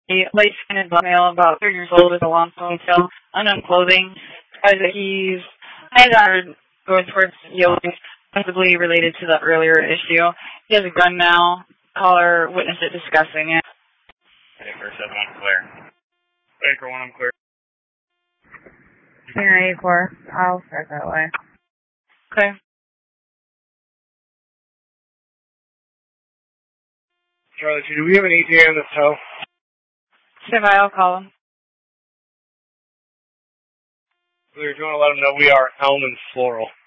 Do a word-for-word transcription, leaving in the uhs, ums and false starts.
a light-skinned black male, about thirty years old, with a long ponytail, unknown clothing. As he's eyes are going towards Yoling, possibly related to the earlier issue. He has a gun now. Caller witnessed it discussing it. Anchor seven one clear. Anchor one, I'm clear. Senior eight four. I'll start that way. Okay. Charlie two, do we have an E T A on this tow? Stand by, I'll call him. Clear, do you want to let him know we are Elman's Floral?